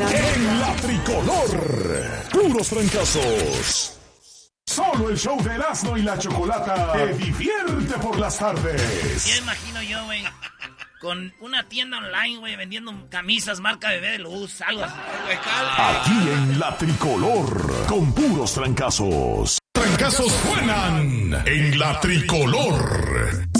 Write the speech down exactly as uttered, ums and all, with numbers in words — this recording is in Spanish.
En la Tricolor, puros trancazos. Solo el show de Erasmo y la Chocolata te divierte por las tardes. Ya imagino yo, güey, con una tienda online, güey, vendiendo camisas marca Bebé de Luz, algo así. Aquí en la Tricolor, con puros trancazos. Trancazos suenan en la Tricolor.